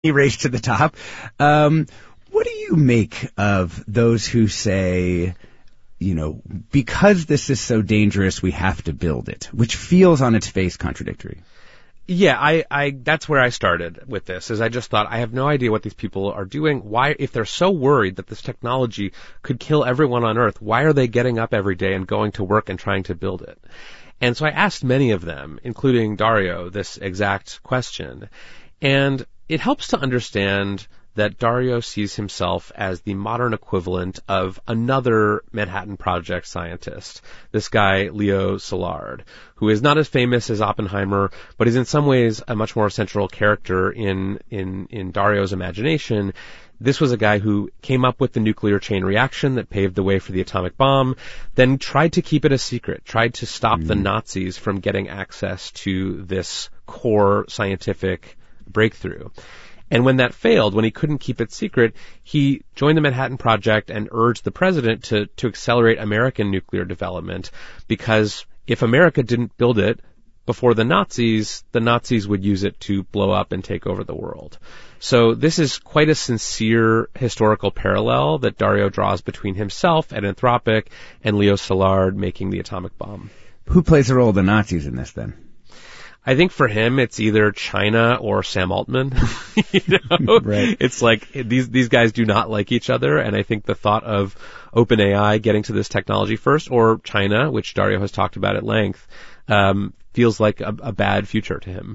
race to the top. What do you make of those who say, because this is so dangerous, we have to build it, which feels on its face contradictory? Yeah, I that's where I started with this, is I just thought, I have no idea what these people are doing. Why, if they're so worried that this technology could kill everyone on Earth, why are they getting up every day and going to work and trying to build it? And so I asked many of them, including Dario, this exact question. And it helps to understand that Dario sees himself as the modern equivalent of another Manhattan Project scientist, this guy, Leo Szilard, who is not as famous as Oppenheimer, but is in some ways a much more central character in Dario's imagination. This was a guy who came up with the nuclear chain reaction that paved the way for the atomic bomb, then tried to keep it a secret, tried to stop the Nazis from getting access to this core scientific breakthrough. And when that failed, when he couldn't keep it secret, he joined the Manhattan Project and urged the president to accelerate American nuclear development, because if America didn't build it before the Nazis would use it to blow up and take over the world. So this is quite a sincere historical parallel that Dario draws between himself at Anthropic and Leo Szilard making the atomic bomb. Who plays the role of the Nazis in this then? I think for him, it's either China or Sam Altman. Right. It's like these guys do not like each other, and I think the thought of OpenAI getting to this technology first, or China, which Dario has talked about at length, feels like a bad future to him.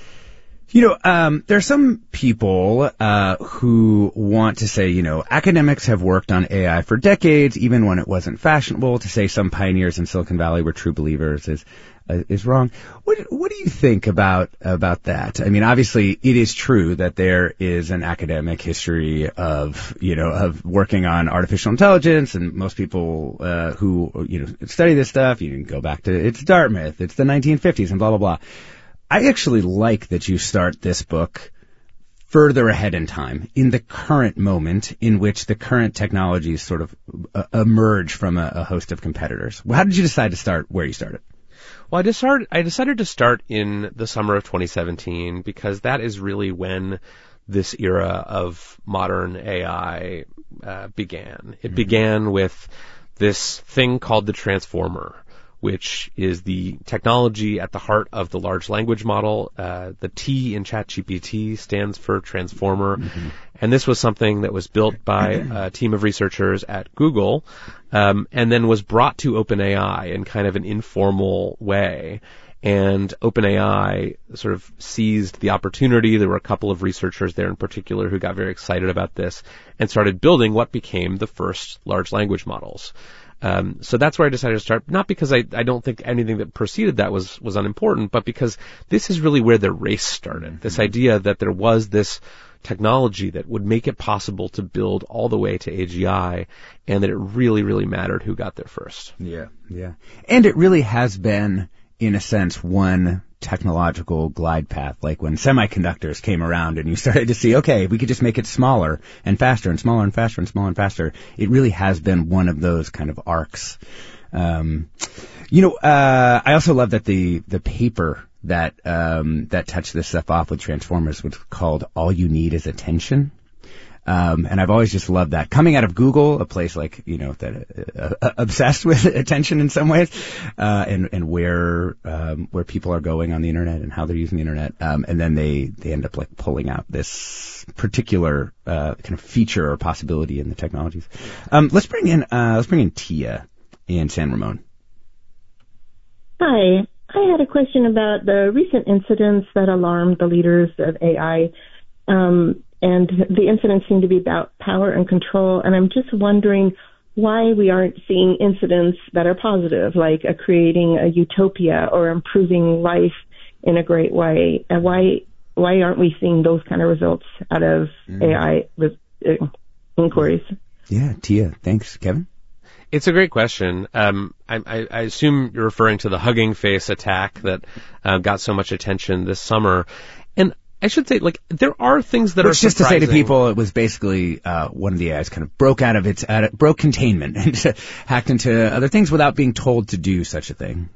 There are some people who want to say, academics have worked on AI for decades, even when it wasn't fashionable. To say some pioneers in Silicon Valley were true believers is wrong. What do you think about that? I mean, obviously, it is true that there is an academic history of working on artificial intelligence, and most people who study this stuff, you can go back to it's Dartmouth, it's the 1950s, and blah blah blah. I actually like that you start this book further ahead in time, in the current moment in which the current technologies sort of emerge from a host of competitors. How did you decide to start where you started? Well, I decided to start in the summer of 2017 because that is really when this era of modern AI began. It began with this thing called the transformer, which is the technology at the heart of the large language model. The T in ChatGPT stands for transformer. Mm-hmm. And this was something that was built by a team of researchers at Google, and then was brought to OpenAI in kind of an informal way. And OpenAI sort of seized the opportunity. There were a couple of researchers there in particular who got very excited about this and started building what became the first large language models. So that's where I decided to start, not because I don't think anything that preceded that was unimportant, but because this is really where the race started. Mm-hmm. This idea that there was this technology that would make it possible to build all the way to AGI, and that it really, really mattered who got there first. Yeah. And it really has been, in a sense, one technological glide path, like when semiconductors came around and you started to see, okay, we could just make it smaller and faster and smaller and faster and smaller and faster. It really has been one of those kind of arcs. I also love that the paper that touched this stuff off with Transformers was called All You Need Is Attention. And I've always just loved that. Coming out of Google, a place like, that obsessed with attention in some ways, and where people are going on the internet and how they're using the internet. And then they end up like pulling out this particular, kind of feature or possibility in the technologies. Let's bring in Tia in San Ramon. Hi. I had a question about the recent incidents that alarmed the leaders of AI. And the incidents seem to be about power and control. And I'm just wondering why we aren't seeing incidents that are positive, like creating a utopia or improving life in a great way. And why aren't we seeing those kind of results out of AI inquiries? Yeah, Tia, thanks. Kevin? It's a great question. I assume you're referring to the Hugging Face attack that got so much attention this summer. And I should say, like, there are things that are surprising. Just to say to people, it was basically one of the AIs kind of broke out of broke containment and hacked into other things without being told to do such a thing.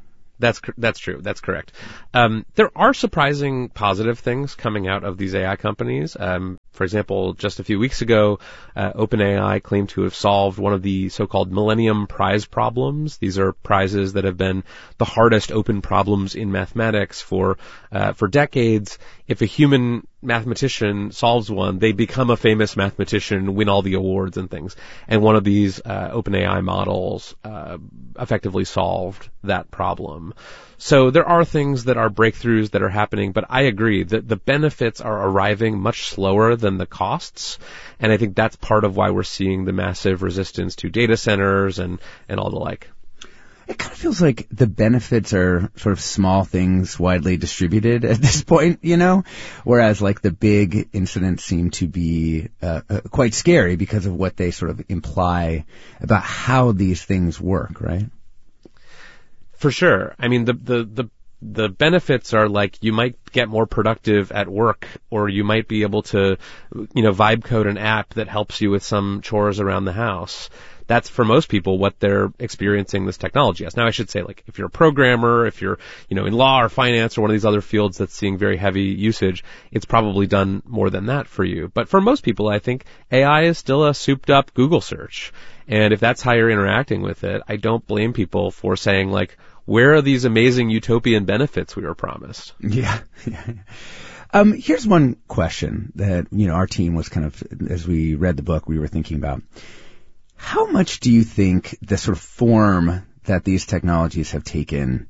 That's true. That's correct. There are surprising positive things coming out of these AI companies. For example, just a few weeks ago, OpenAI claimed to have solved one of the so-called Millennium Prize problems. These are prizes that have been the hardest open problems in mathematics for decades. If a human mathematician solves one, they become a famous mathematician, win all the awards and things. And one of these OpenAI models effectively solved that problem. So there are things that are breakthroughs that are happening, but I agree that the benefits are arriving much slower than the costs, and I think that's part of why we're seeing the massive resistance to data centers and all the like. It kind of feels like the benefits are sort of small things widely distributed at this point, whereas like the big incidents seem to be quite scary because of what they sort of imply about how these things work, right? For sure. I mean, the benefits are like you might get more productive at work, or you might be able to, vibe code an app that helps you with some chores around the house. That's for most people what they're experiencing this technology as. Now, I should say, like, if you're a programmer, if you're, in law or finance or one of these other fields that's seeing very heavy usage, it's probably done more than that for you. But for most people, I think AI is still a souped up Google search. And if that's how you're interacting with it, I don't blame people for saying, like, where are these amazing utopian benefits we were promised? Yeah. Here's one question that, our team was kind of, as we read the book, we were thinking about. How much do you think the sort of form that these technologies have taken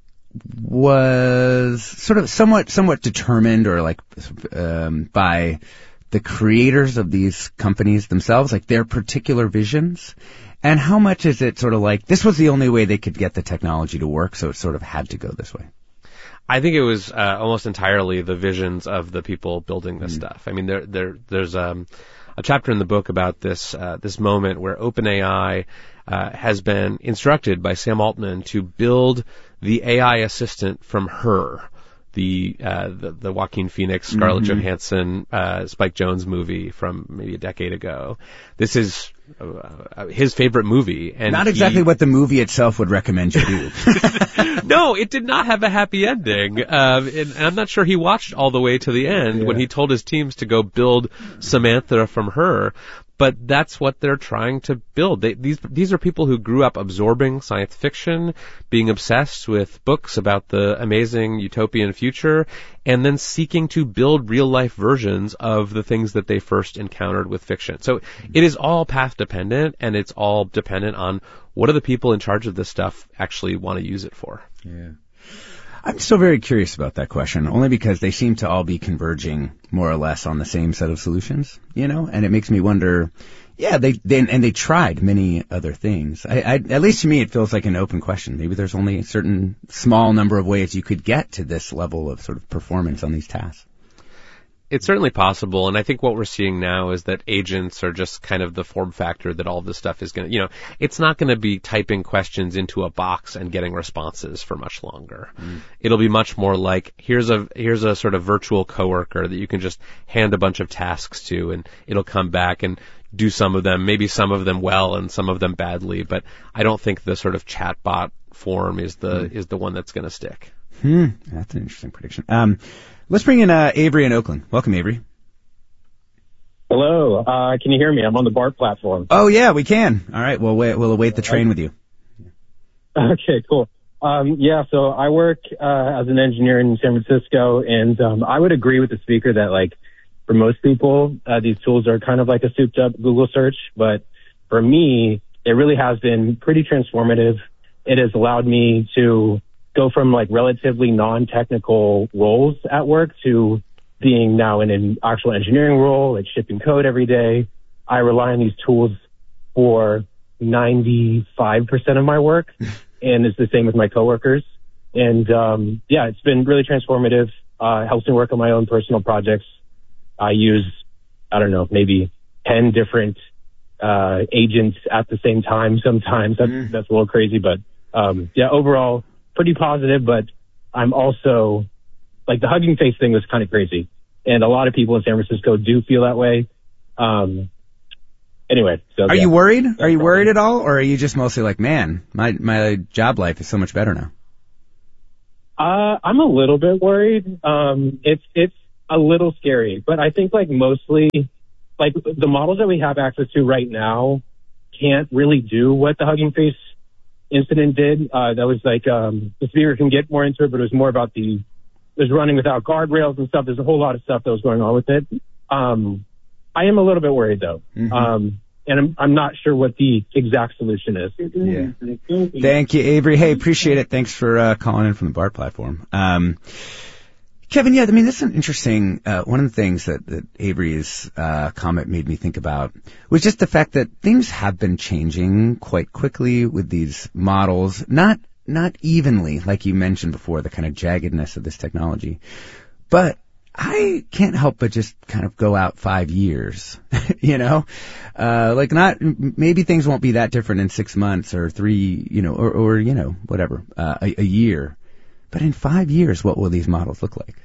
was sort of somewhat determined or like by the creators of these companies themselves, like their particular visions? And how much is it sort of like this was the only way they could get the technology to work, so it sort of had to go this way? I think it was almost entirely the visions of the people building this stuff. I mean, there's a chapter in the book about this moment where OpenAI has been instructed by Sam Altman to build the AI assistant from Her, the Joaquin Phoenix, Scarlett Johansson, Spike Jonze movie from maybe a decade ago. This is his favorite movie. And not exactly what the movie itself would recommend you do. No, it did not have a happy ending. And I'm not sure he watched all the way to the end when he told his teams to go build Samantha from Her. But that's what they're trying to build. These are people who grew up absorbing science fiction, being obsessed with books about the amazing utopian future, and then seeking to build real-life versions of the things that they first encountered with fiction. So it is all path-dependent, and it's all dependent on what do the people in charge of this stuff actually want to use it for. Yeah. I'm still very curious about that question, only because they seem to all be converging more or less on the same set of solutions, and it makes me wonder, they tried many other things. At least to me, it feels like an open question. Maybe there's only a certain small number of ways you could get to this level of sort of performance on these tasks. It's certainly possible, and I think what we're seeing now is that agents are just kind of the form factor that all this stuff is going to, it's not going to be typing questions into a box and getting responses for much longer. It'll be much more like, here's a sort of virtual coworker that you can just hand a bunch of tasks to, and it'll come back and do some of them, maybe some of them well and some of them badly, but I don't think the sort of chatbot form is the one that's going to stick. That's an interesting prediction. Let's bring in Avery in Oakland. Welcome, Avery. Hello. Can you hear me? I'm on the BART platform. Oh, yeah, we can. All right. We'll await the train with you. Okay, cool. So I work as an engineer in San Francisco, and I would agree with the speaker that, like, for most people, these tools are kind of like a souped-up Google search. But for me, it really has been pretty transformative. It has allowed me to go from like relatively non-technical roles at work to being now in an actual engineering role, like shipping code every day. I rely on these tools for 95% of my work, and it's the same with my coworkers. And it's been really transformative. Helps me work on my own personal projects. I use, maybe 10 different agents at the same time sometimes. That's a little crazy, but overall, pretty positive, but I'm also, like, the Hugging Face thing was kind of crazy. And a lot of people in San Francisco do feel that way. Anyway. So, Are you worried? Are you worried at all? Or are you just mostly like, man, my job life is so much better now? I'm a little bit worried. It's a little scary, but I think like mostly like the models that we have access to right now can't really do what the Hugging Face incident did. That was like, the speaker can get more into it, but it was more about there's running without guardrails and stuff. There's a whole lot of stuff that was going on with it. I am a little bit worried though. Mm-hmm. And I'm not sure what the exact solution is. Yeah. Thank you, Avery. Hey, appreciate it. Thanks for calling in from the BART platform. Kevin, yeah, I mean, this is an interesting, one of the things that Avery's comment made me think about was just the fact that things have been changing quite quickly with these models, not evenly, like you mentioned before, the kind of jaggedness of this technology. But I can't help but just kind of go out 5 years, you know, maybe things won't be that different in 6 months or 3, you know, or you know, whatever, a year. But in 5 years, what will these models look like?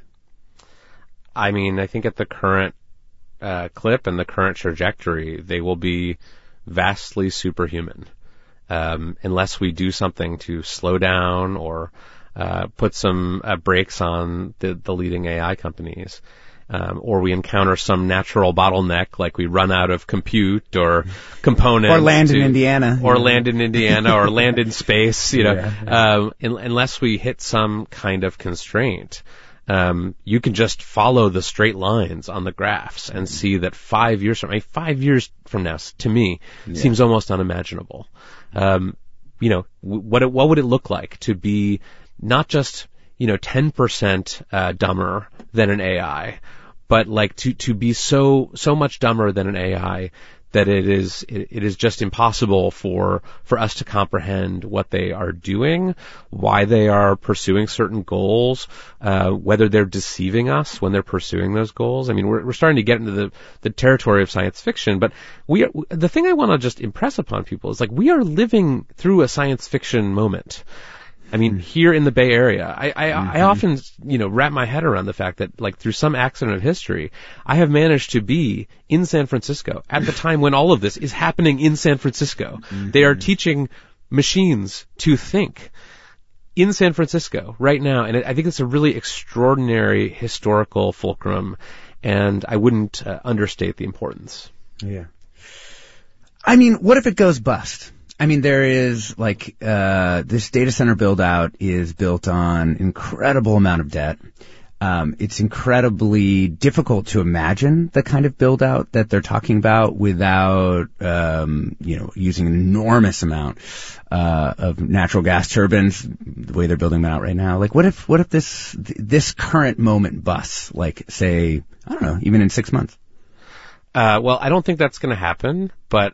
I mean, I think at the current clip and the current trajectory, they will be vastly superhuman, unless we do something to slow down or put some brakes on the leading AI companies, or we encounter some natural bottleneck, like we run out of compute or components, or land in Indiana, or land in space. You know, unless we hit some kind of constraint, you can just follow the straight lines on the graphs and see that 5 years from now, to me, seems almost unimaginable. You know, what would it look like to be not just, you know, 10% dumber than an AI, but like to be so much dumber than an AI that it is just impossible for us to comprehend what they are doing, why they are pursuing certain goals, whether they're deceiving us when they're pursuing those goals. I mean, we're starting to get into the territory of science fiction, but the thing I want to just impress upon people is like we are living through a science fiction moment. I mean, here in the Bay Area, I often, you know, wrap my head around the fact that, like, through some accident of history, I have managed to be in San Francisco at the time when all of this is happening in San Francisco. Mm-hmm. They are teaching machines to think in San Francisco right now, and I think it's a really extraordinary historical fulcrum, and I wouldn't understate the importance. Yeah. I mean, what if it goes bust? I mean, there is like this data center build out is built on incredible amount of debt. It's incredibly difficult to imagine the kind of build out that they're talking about without you know, using an enormous amount of natural gas turbines the way they're building them out right now. Like what if this current moment busts, like say, I don't know, even in 6 months? Well, I don't think that's going to happen, but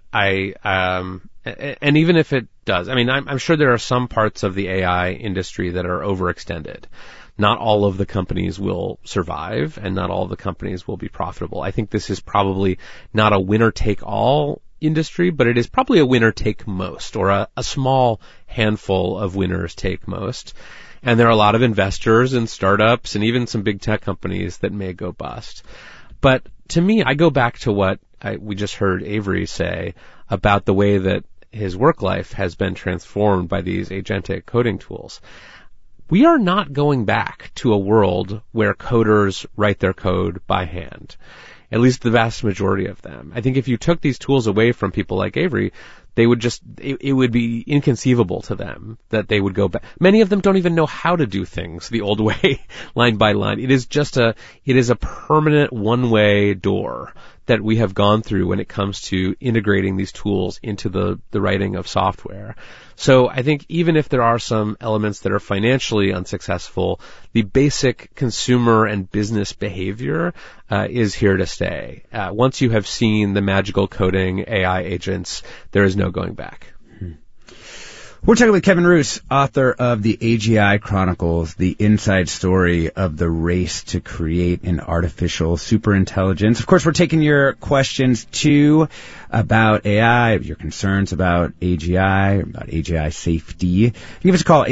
and even if it does, I mean, I'm sure there are some parts of the AI industry that are overextended. Not all of the companies will survive, and not all of the companies will be profitable. I think this is probably not a winner-take-all industry, but it is probably a winner-take-most, or a small handful of winners take most. And there are a lot of investors and startups and even some big tech companies that may go bust. But to me, I go back to what we just heard Avery say about the way that his work life has been transformed by these agentic coding tools. We are not going back to a world where coders write their code by hand, at least the vast majority of them. I think if you took these tools away from people like Avery, they would just, it would be inconceivable to them that they would go back. Many of them don't even know how to do things the old way, line by line. It is a permanent one-way door that we have gone through when it comes to integrating these tools into the writing of software. So I think even if there are some elements that are financially unsuccessful, the basic consumer and business behavior is here to stay. Once you have seen the magical coding AI agents, there is no going back. We're talking with Kevin Roose, author of the AGI Chronicles, the inside story of the race to create an artificial superintelligence. Of course, we're taking your questions, too, about AI, your concerns about AGI, about AGI safety. Give us a call,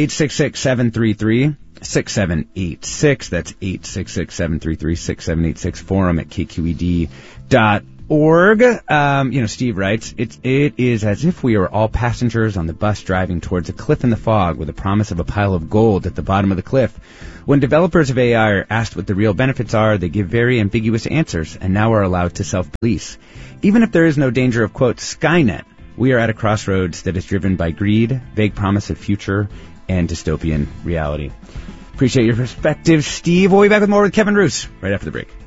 866-733-6786. That's 866-733-6786. Forum at kqed.org. Steve writes, it is as if we are all passengers on the bus driving towards a cliff in the fog with a promise of a pile of gold at the bottom of the cliff. When developers of AI are asked what the real benefits are, they give very ambiguous answers and now are allowed to self-police. Even if there is no danger of, quote, Skynet, we are at a crossroads that is driven by greed, vague promise of future, and dystopian reality. Appreciate your perspective, Steve. We'll be back with more with Kevin Roose right after the break.